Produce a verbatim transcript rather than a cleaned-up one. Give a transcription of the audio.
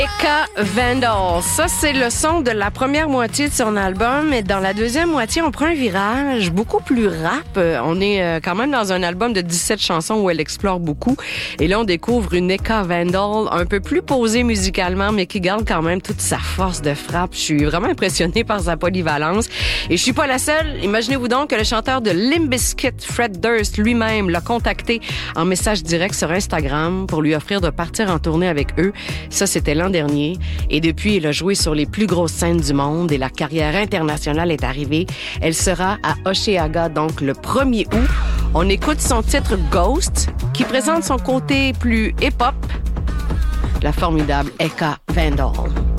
Eka Vandal. Ça, c'est le son de la première moitié de son album. Et dans la deuxième moitié, on prend un virage beaucoup plus rap. Euh, on est euh, quand même dans un album de dix-sept chansons où elle explore beaucoup. Et là, on découvre une Eka Vandal un peu plus posée musicalement, mais qui garde quand même toute sa force de frappe. Je suis vraiment impressionnée par sa polyvalence. Et je suis pas la seule. Imaginez-vous donc que le chanteur de Limp Bizkit, Fred Durst, lui-même l'a contacté en message direct sur Instagram pour lui offrir de partir en tournée avec eux. Ça, c'était l'an dernier. Et depuis, il a joué sur les plus grosses scènes du monde et la carrière internationale est arrivée. Elle sera à Osheaga, donc le premier août. On écoute son titre Ghost, qui présente son côté plus hip-hop. La formidable Eka Vandal.